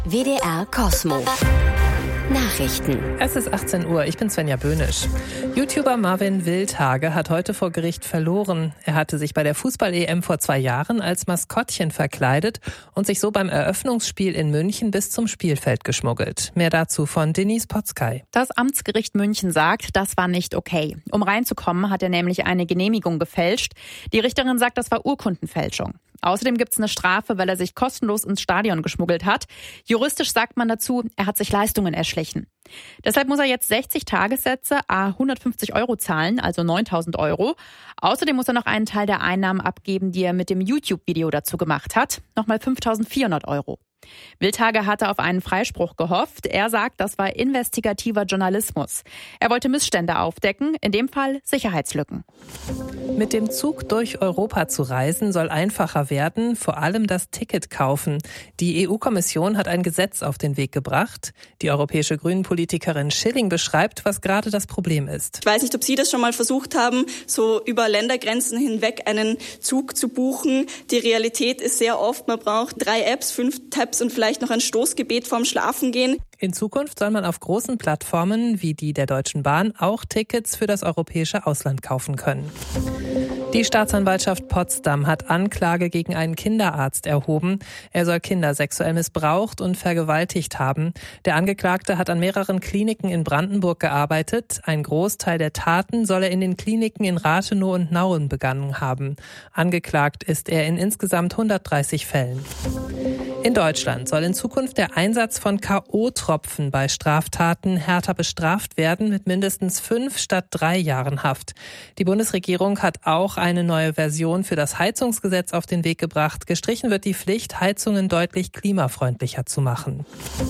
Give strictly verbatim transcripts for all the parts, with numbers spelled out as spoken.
W D R Kosmo. Nachrichten. Es ist achtzehn Uhr, ich bin Svenja Böhnisch. YouTuber Marvin Wildhage hat heute vor Gericht verloren. Er hatte sich bei der Fußball-E M vor zwei Jahren als Maskottchen verkleidet und sich so beim Eröffnungsspiel in München bis zum Spielfeld geschmuggelt. Mehr dazu von Denise Potzkay. Das Amtsgericht München sagt, das war nicht okay. Um reinzukommen, hat er nämlich eine Genehmigung gefälscht. Die Richterin sagt, das war Urkundenfälschung. Außerdem gibt es eine Strafe, weil er sich kostenlos ins Stadion geschmuggelt hat. Juristisch sagt man dazu, er hat sich Leistungen erschlichen. Deshalb muss er jetzt sechzig Tagessätze à hundertfünfzig Euro zahlen, also neuntausend Euro. Außerdem muss er noch einen Teil der Einnahmen abgeben, die er mit dem YouTube-Video dazu gemacht hat. Nochmal fünftausendvierhundert Euro. Wildhage hatte auf einen Freispruch gehofft. Er sagt, das war investigativer Journalismus. Er wollte Missstände aufdecken, in dem Fall Sicherheitslücken. Mit dem Zug durch Europa zu reisen soll einfacher werden, vor allem das Ticket kaufen. Die E U-Kommission hat ein Gesetz auf den Weg gebracht. Die europäische Grünen-Politikerin Schilling beschreibt, was gerade das Problem ist. Ich weiß nicht, ob Sie das schon mal versucht haben, so über Ländergrenzen hinweg einen Zug zu buchen. Die Realität ist sehr oft, man braucht drei Apps, fünf Tabs und vielleicht noch ein Stoßgebet vorm Schlafengehen. In Zukunft soll man auf großen Plattformen wie die der Deutschen Bahn auch Tickets für das europäische Ausland kaufen können. Die Staatsanwaltschaft Potsdam hat Anklage gegen einen Kinderarzt erhoben. Er soll Kinder sexuell missbraucht und vergewaltigt haben. Der Angeklagte hat an mehreren Kliniken in Brandenburg gearbeitet. Ein Großteil der Taten soll er in den Kliniken in Rathenow und Nauen begangen haben. Angeklagt ist er in insgesamt hundertdreißig Fällen. In Deutschland soll in Zukunft der Einsatz von K O-Tropfen bei Straftaten härter bestraft werden mit mindestens fünf statt drei Jahren Haft. Die Bundesregierung hat auch eine neue Version für das Heizungsgesetz auf den Weg gebracht. Gestrichen wird die Pflicht, Heizungen deutlich klimafreundlicher zu machen.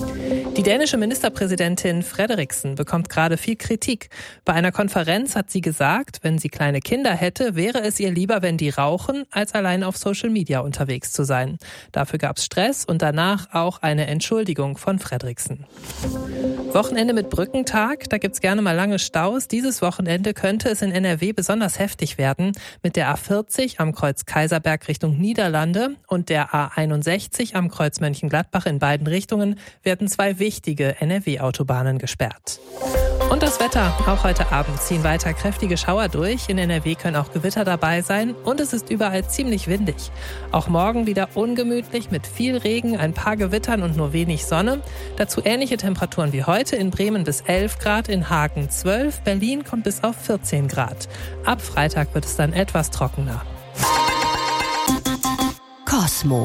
Die dänische Ministerpräsidentin Frederiksen bekommt gerade viel Kritik. Bei einer Konferenz hat sie gesagt, wenn sie kleine Kinder hätte, wäre es ihr lieber, wenn die rauchen, als allein auf Social Media unterwegs zu sein. Dafür gab es Stress und danach auch eine Entschuldigung von Frederiksen. Wochenende mit Brückentag, da gibt's gerne mal lange Staus. Dieses Wochenende könnte es in N R W besonders heftig werden. Mit der A vierzig am Kreuz Kaiserberg Richtung Niederlande und der A einundsechzig am Kreuz Mönchengladbach in beiden Richtungen werden zwei wichtige N R W-Autobahnen gesperrt. Und das Wetter. Auch heute Abend ziehen weiter kräftige Schauer durch. In N R W können auch Gewitter dabei sein und es ist überall ziemlich windig. Auch morgen wieder ungemütlich mit viel Regen, ein paar Gewittern und nur wenig Sonne. Dazu ähnliche Temperaturen wie heute, in Bremen bis elf Grad, in Hagen zwölf, Berlin kommt bis auf vierzehn Grad. Ab Freitag wird es dann etwas trockener. Kosmo.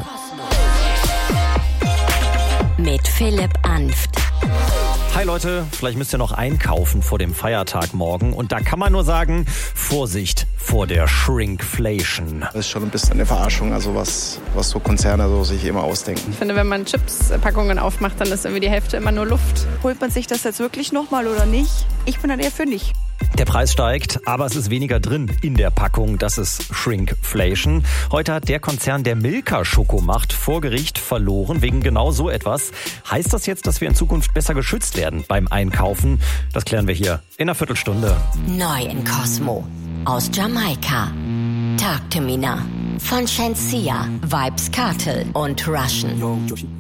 Mit Philipp Anft. Hi Leute, vielleicht müsst ihr noch einkaufen vor dem Feiertag morgen und da kann man nur sagen, Vorsicht vor der Shrinkflation. Das ist schon ein bisschen eine Verarschung, also was, was so Konzerne so sich immer ausdenken. Ich finde, wenn man Chips-Packungen aufmacht, dann ist irgendwie die Hälfte immer nur Luft. Holt man sich das jetzt wirklich nochmal oder nicht? Ich bin dann eher fündig. Der Preis steigt, aber es ist weniger drin in der Packung. Das ist Shrinkflation. Heute hat der Konzern, der Milka Schoko macht, vor Gericht verloren wegen genau so etwas. Heißt das jetzt, dass wir in Zukunft besser geschützt werden beim Einkaufen? Das klären wir hier in einer Viertelstunde. Neu in Kosmo. Aus Jamaika. Talk to Me Now. Von Shensia, Vibes Cartel und Russian.